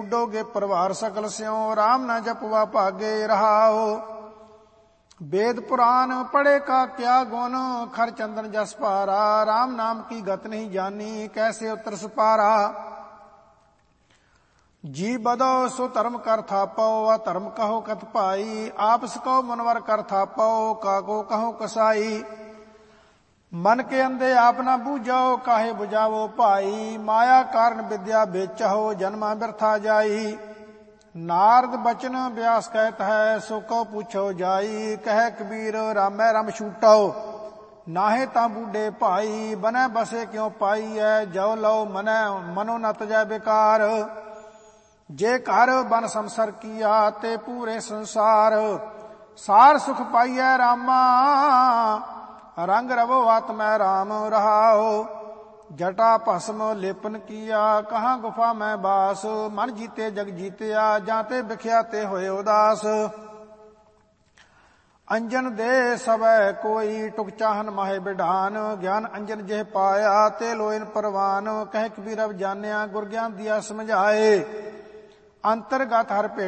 उड्डोगे परवार सकल स्यों, राम न जपवा भागे रहाओ। वेद पुराण पढ़े का क्या गुण, खर चंदन जस पारा, राम नाम की गत नहीं जानी, कैसे उतर सुपारा। जी बदो सो धर्म कर थापो, अधर्म कहो कत पाई, आपस को मनवर कर थापो, काको कहो कसाई। मन के अंधे आप न बूझो, काहे बुझावो भाई, माया कारण विद्या बेचहो, जन्मा व्यर्था जाई। नारद बचन व्यास कहत है, सो को पूछो जाई, कह कबीर रामै रम छूटो, नाहे ता बूढ़े भाई, बने बसे क्यों पाई है, जो लो मनै मनो न तजै बेकार। जे घर बन संसर किया, ते पूरे संसार, सार सुख पाइयै रामा, रंग रवो आत्मै राम रहाओ। जटा भस्म लेपन किया, कहाँ गुफा में बास, मन जीते जग जीतया, जाते बिख्याते होए उदास। अंजन दे सबै कोई, टुक चाहन माहे बिढान, ज्ञान अंजन जेह पाया, ते लोयन परवान। कह कबीर अब जानिया, गुर ज्ञान दिया समझाए, अंतर्गत हर